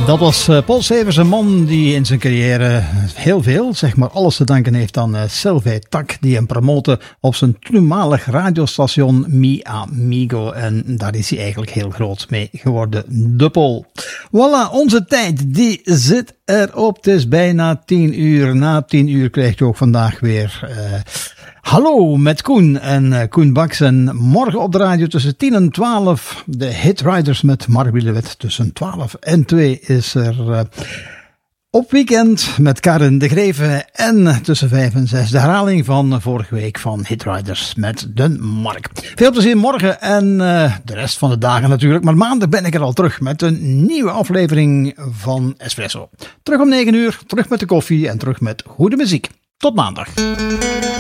Dat was Paul Severs, een man die in zijn carrière heel veel, zeg maar alles te danken heeft aan Sylvain Tak, die hem promoten op zijn toenmalig radiostation Mi Amigo. En daar is hij eigenlijk heel groot mee geworden, de Paul. Voilà, onze tijd, die zit erop. Het is bijna 10 uur. Na 10 uur krijg je ook vandaag weer... Hallo met Koen en Koen Baks en morgen op de radio tussen 10 en 12 de Hitriders met Mark Bielewit. Tussen 12 en 2 is er op weekend met Karin de Greven en tussen 5 en 6 de herhaling van vorige week van Hitriders met de Mark. Veel plezier morgen en de rest van de dagen natuurlijk, maar maandag ben ik er al terug met een nieuwe aflevering van Espresso. Terug om 9 uur, terug met de koffie en terug met goede muziek. Tot maandag.